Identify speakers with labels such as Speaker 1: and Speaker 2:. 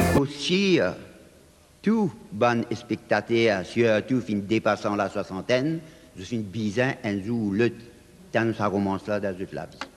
Speaker 1: Aussi, tout bon spectateur, surtout fin dépassant la soixantaine, je suis bizarre un jour le temps ça commence là dans toute la vie.